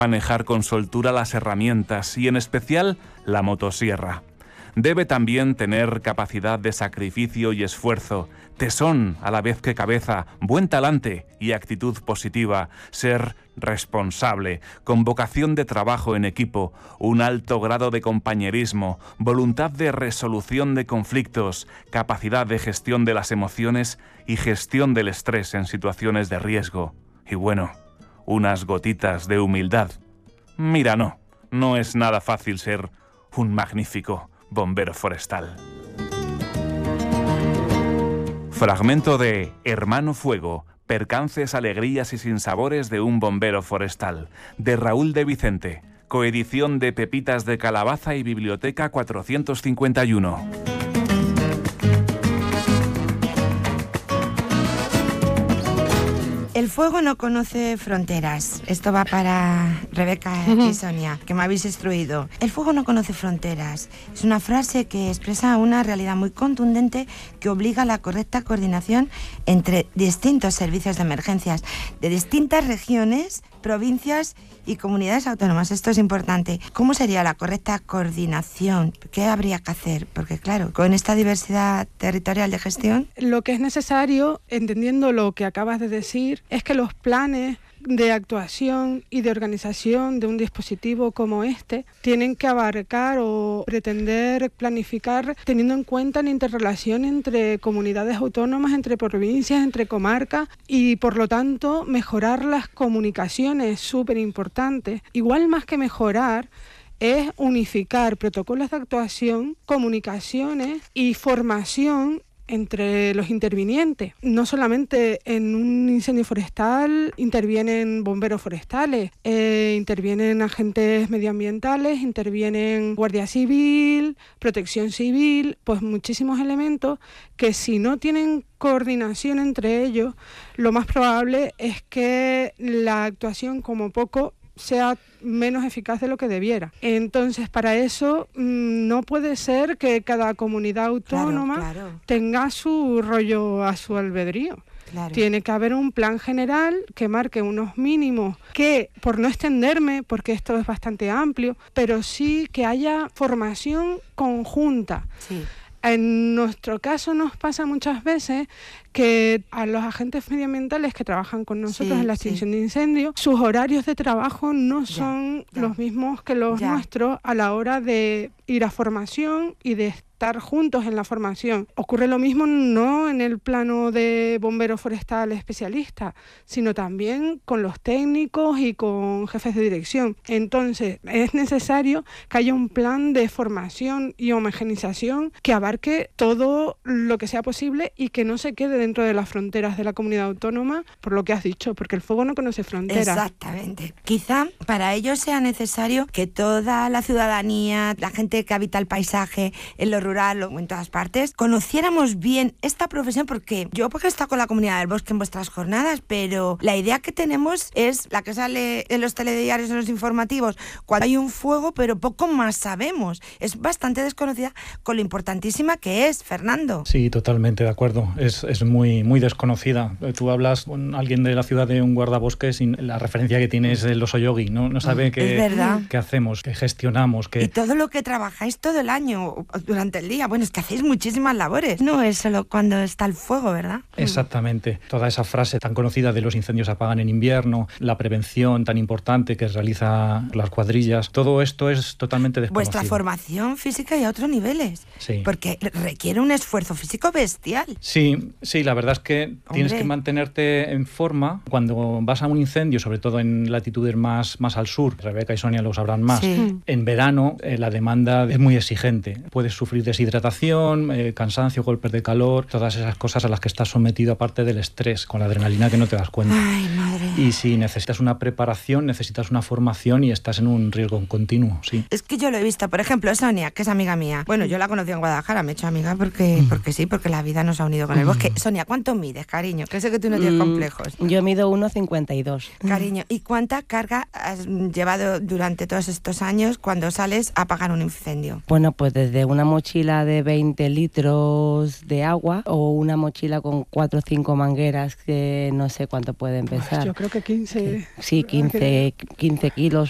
manejar con soltura las herramientas y en especial la motosierra. Debe también tener capacidad de sacrificio y esfuerzo, tesón a la vez que cabeza, buen talante y actitud positiva, ser responsable, con vocación de trabajo en equipo, un alto grado de compañerismo, voluntad de resolución de conflictos, capacidad de gestión de las emociones y gestión del estrés en situaciones de riesgo. Y bueno, unas gotitas de humildad. Mira, no es nada fácil ser un magnífico bombero forestal. Fragmento de Hermano Fuego, percances, alegrías y sinsabores de un bombero forestal, de Raúl de Vicente, coedición de Pepitas de Calabaza y Biblioteca 451. El fuego no conoce fronteras. Esto va para Rebeca y Sonia, que me habéis instruido. El fuego no conoce fronteras. Es una frase que expresa una realidad muy contundente que obliga a la correcta coordinación entre distintos servicios de emergencias de distintas regiones, provincias y comunidades autónomas. Esto es importante. ¿Cómo sería la correcta coordinación? ¿Qué habría que hacer? Porque claro, con esta diversidad territorial de gestión... Lo que es necesario, entendiendo lo que acabas de decir, es que los planes de actuación y de organización de un dispositivo como este tienen que abarcar o pretender planificar teniendo en cuenta la interrelación entre comunidades autónomas, entre provincias, entre comarcas y por lo tanto mejorar las comunicaciones, súper importante. Igual más que mejorar es unificar protocolos de actuación, comunicaciones y formación entre los intervinientes. No solamente en un incendio forestal intervienen bomberos forestales, intervienen agentes medioambientales, intervienen Guardia Civil, Protección Civil, pues muchísimos elementos que si no tienen coordinación entre ellos, lo más probable es que la actuación como poco sea menos eficaz de lo que debiera. Entonces, para eso no puede ser que cada comunidad autónoma tenga su rollo a su albedrío. Claro. Tiene que haber un plan general que marque unos mínimos que, por no extenderme, porque esto es bastante amplio, pero sí que haya formación conjunta. Sí. En nuestro caso nos pasa muchas veces que a los agentes medioambientales que trabajan con nosotros en la extinción de incendios, sus horarios de trabajo no son los mismos que los nuestros a la hora de ir a formación y de estar juntos en la formación. Ocurre lo mismo no en el plano de bomberos forestales especialistas, sino también con los técnicos y con jefes de dirección. Entonces, es necesario que haya un plan de formación y homogeneización que abarque todo lo que sea posible y que no se quede dentro de las fronteras de la comunidad autónoma, por lo que has dicho, porque el fuego no conoce fronteras. Exactamente. Quizá para ello sea necesario que toda la ciudadanía, la gente que habita el paisaje, en lo rural o en todas partes, conociéramos bien esta profesión, porque yo porque he estado con la comunidad del bosque en vuestras jornadas, pero la idea que tenemos es la que sale en los telediarios, en los informativos, cuando hay un fuego, pero poco más sabemos. Es bastante desconocida con lo importantísima que es, Fernando. Sí, totalmente de acuerdo. Es muy desconocida. Tú hablas con alguien de la ciudad de un guardabosques y la referencia que tiene es el oso yogi, no sabe qué hacemos, qué gestionamos. Y todo lo que trabajáis todo el año, durante el día. Bueno, es que hacéis muchísimas labores. No es solo cuando está el fuego, ¿verdad? Exactamente. Toda esa frase tan conocida de los incendios se apagan en invierno, la prevención tan importante que realiza las cuadrillas, todo esto es totalmente desconocido. Vuestra formación física y a otros niveles. Sí. Porque requiere un esfuerzo físico bestial. Sí, la verdad es que tienes que mantenerte en forma cuando vas a un incendio, sobre todo en latitudes más al sur. Rebeca y Sonia lo sabrán más. Sí. En verano la demanda es muy exigente. Puedes sufrir deshidratación, cansancio, golpes de calor, todas esas cosas a las que estás sometido aparte del estrés, con la adrenalina que no te das cuenta. Ay, madre. Y si necesitas una preparación, necesitas una formación y estás en un riesgo continuo, sí. Es que yo lo he visto, por ejemplo, Sonia, que es amiga mía. Bueno, yo la conocí en Guadalajara, me he hecho amiga porque la vida nos ha unido con el bosque. Sonia, ¿cuánto mides, cariño? Que sé que tú no tienes complejos. Yo mido 1,52. Cariño, ¿y cuánta carga has llevado durante todos estos años cuando sales a apagar un incendio? Bueno, pues desde una mochila de 20 litros de agua o una mochila con 4 o 5 mangueras que no sé cuánto pueden pesar. Yo creo que 15. Sí, 15 kilos